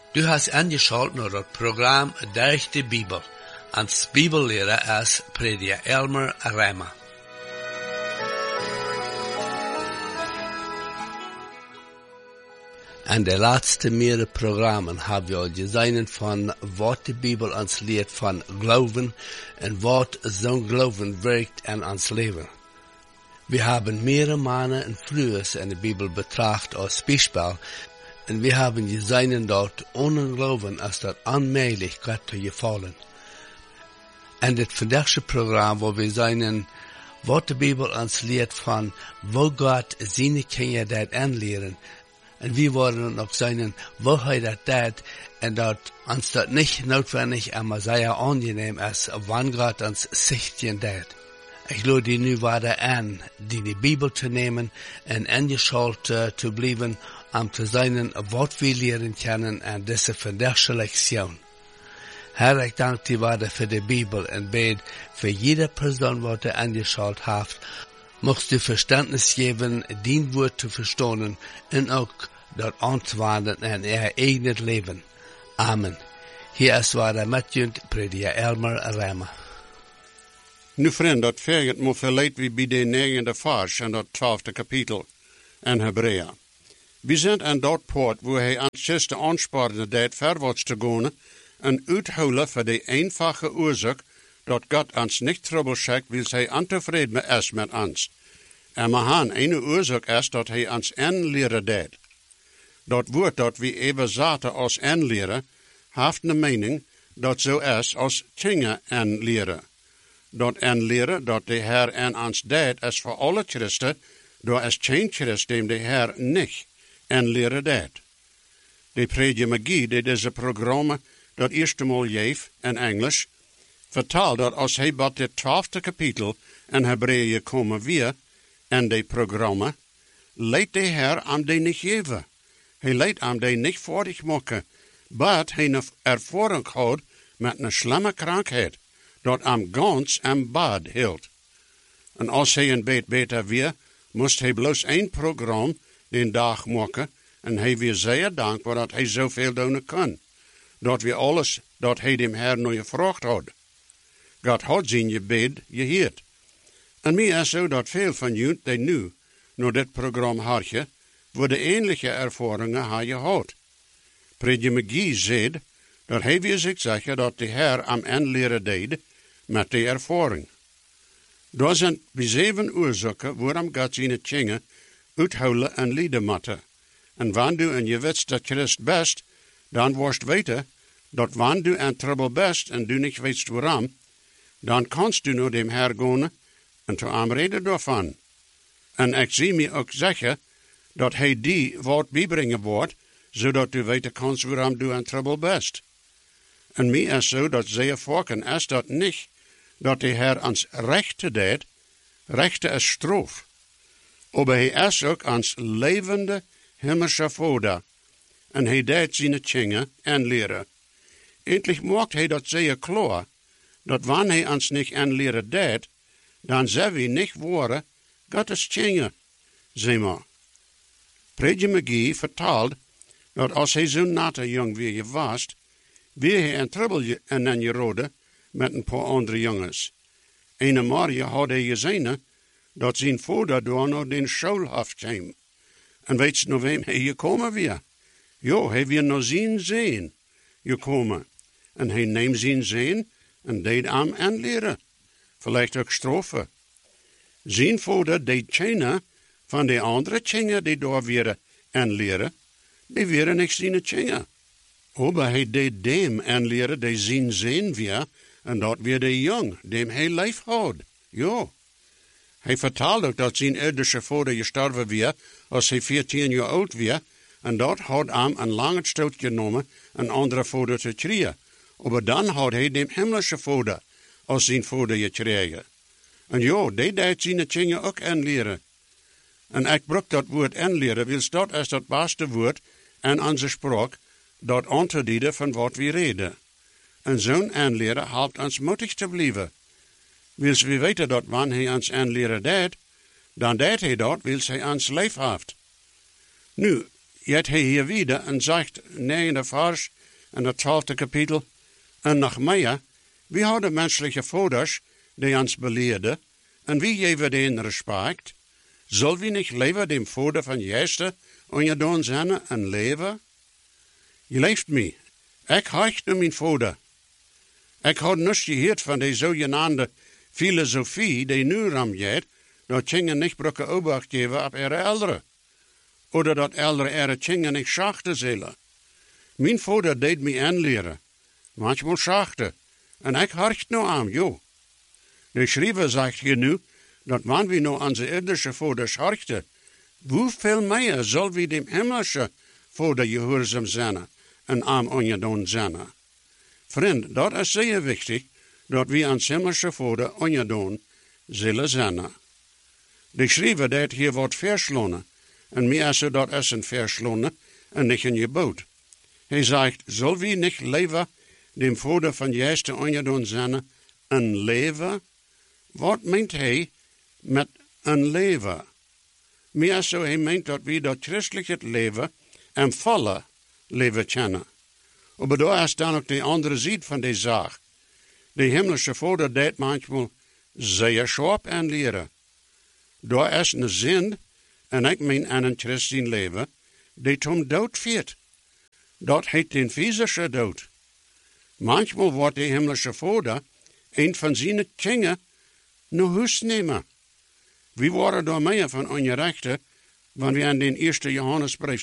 Du hast angeschaut naar het programma Durch de Bibel. Als Bibellehrer is prediker Elmer Rema. En de laatste meerdere programma's hebben we gezien van wat de Bibel ons leert van geloven en wat zo'n geloven werkt in ons leven. We hebben meerdere mannen en vloers in de Bibel betracht als Beispiel en we hebben gezien dat ongeloven is dat onmogelijk Gott te gevallen. En dit vandaagse programma waar we zien wat de Bibel ons leert van wo Gott zijn kinderen dat aanleren. En we worden ook zien wo hij dat deed en dat ons dat niet notwendig en maar zeer aangenehm is wanneer Gott ons zichtjen deed. Ik lade nu weer aan die Bibel te nemen en ingeschalt te blijven om te zien wat we leren kunnen aan deze vandaagse lektion. Herr, ik dank die waarde voor de Bibel en bid voor jede persoon wat er ingeschalt heeft. Mocht du verstandnis geven, dien woord te verstaan en ook dat antwoorden in eigen leven. Amen. Hier is waar met je prediker Elmer Rema. Nu vriend, dat vergt me verleid wie bij de 9e vers en dat 12e kapitel in Hebrea. We zijn aan dat poort waar hij aan de aansporen deed verwaarts te gaan en uithouden voor de eenvoudige oorzaak dat God ons niet trouble schickt, wil hij ontevreden is met ons. En we hebben een oorzaak is dat hij ons aanleren deed. Dat woord dat we even zaten als aanleren, heeft de mening dat zo is als dingen aanleren. Dat aanleren dat de Heer aan ons deed is voor alle christen, door is geen christ dem de Heer niet aanleren deed. De prediker dit is een programma dat eerst eenmaal geef in Engels, vertaalt dat als hij bij het 12e kapitel in Hebreeën komen weer, en dit programma, leidt de Heer aan die niet geven. Hij leidt aan die niet voordig maken, maar hij een ervaring houdt met een slimme krankheid, dat hem gans en bad hield. En als hij een beetje beter weer, moest hij bloos één programma den dag maken, en hij weer zeer dankbaar dat hij zoveel doen kan. Dat we alles, dat hij dem Heer nu gevraagd had. God had zijn gebed gehoord. En mij is zo dat veel van jullie die nu naar dit programma hartje, worden ähnliche ervaringen hebben gehad. Prediker McGee zei dat hij weer zich zeggen dat de Heer am aanleren deed met de ervaring. Daar zijn 7 oorzaken waarom God zijn dingen uithouden en lijden moeten. En wanneer du en je weet dat Christ best, dan worst weten dat wanneer du in trouble best en du niet weet waarom, dan kanst du naar dem Heer gaan en te hem reden daarvan. En ik zie me ook zeggen dat hij die wat bijbrengen wordt, zodat du weten kanst waarom du in trouble best. En mij is zo dat zeer vaak is dat niet, dat de Heer ons rechte deed, rechte is stroof. Maar hij is ook ons levende hemelse Vader. En hij deed zijn dingen aanleren. Eindelijk maakt hij dat zeer klaar, dat wanneer hij ons niet aanleren deed, dan zijn we niet worden, God is dingen, zeg maar. Prediker McGee vertaalt dat als hij zo'n natte jong weer je was, weer hij in trouble en in je rode met een paar andere jongens. Ene Maria had hij gezien dat zijn vader door naar den schoolhof kwam. En weet je nog wem hij gekomen weer? Jo, hij weer naar zijn zin gekomen. En hij neemt zijn zin en deed hem aanleren. Vielleicht ook straffen. Zijn vader deed China van de andere China die daar weer aanleren. Die weer niet zijn China. Maar hij deed dem aanleren die zijn zin weer. En dat weer de jong, dem hij lief had. Jo. Hij vertelde ook dat zijn oudste vader gestorven weer als hij 14 jaar oud weer. En dat had hem een lange stoot genomen een andere vader te krijgen. Maar dan had hij dem hemelse vader als zijn vader gekregen. En jo, die deed zijn dingen ook aanleren. En ik bruk dat woord aanleren, wils dat is dat beste woord in onze spraak, dat antwoorden van wat we reden. En zo'n aanleren helpt ons moedig te blijven. Wils we weten dat wanneer hij ons aanleren deed, dan deed hij dat, wils hij ons lief heeft. Nu, jet hij hier weer en zegt, 9e vers in het 12e kapitel. En nog meer, wie hadden menselijke vaders die ons beleerden, en wie geven den respect? Zal wie niet leven dem vader van Jezus ongedaan zijn en leven? Je leeft mij. Ik hecht nu mijn vader. Ik had niets gehoord van die zogenaamde filosofie die nu ramjeet, dat kinderen niet brokken obacht geven op ihre ouderen. Oder dat ouderen ihre kinderen niet schachten zullen. Mijn vader deed mij aanleren. Manchmal schachten. En ik hecht nu aan, jo. De schrijver zegt hier nu, dat wanneer we nou onze irdische vaders hechten, hoeveel meer zal we dem hemelse vader gehoorzaam zijn en arm ongedaan zijn. Vriend, dat is zeer wichtig, dat we ons hemelse vader ongedaan zullen zijn. De schrijver deed hier wat verslonen, en meer zo dat is een verslonen en niet een gebod. Hij zegt, zal we niet leven, dem vader van Jezus ongedaan zijn, een leven? Wat meent hij met een leven? Meer zo, hij meent dat we dat christelijke leven en volle leven kennen. Maar daar is dan ook de andere zijde van die zaak. De hemelse vader deed manchmal zeer scherp aanleren. Daar is een zin, en ik meen aan een christen leven, die tom dood viert. Dat heet den physische dood. Manchmal wordt de hemelse vader een van zijn kinderen naar huis nemen. We worden door meer van ongerechten, wanneer we aan den eerste Johannesbrief